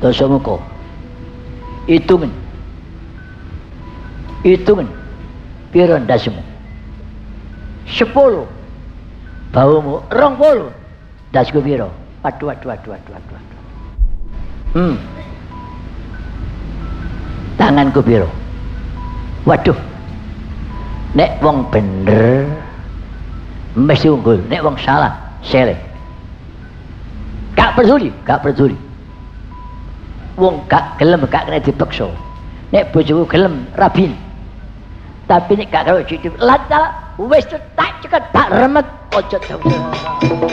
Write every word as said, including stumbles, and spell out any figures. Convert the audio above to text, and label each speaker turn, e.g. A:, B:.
A: dosa muka. Hitungan. Hitungan. Piro ndasmu? Sepuluh. Baumu rong puluh. Dasku piro? Waduh, waduh, waduh, waduh, waduh, waduh. Hmm. Tanganku piro? Waduh. Nek wong bener mesti unggul, nek wong salah selek. Gak peduli, gak peduli. Wong gak gelem gak kena dipaksa. Nek bojoku gelem rabin. Tapi nek gak karo cucu lancar wis tak ceket tak remet ojo dong.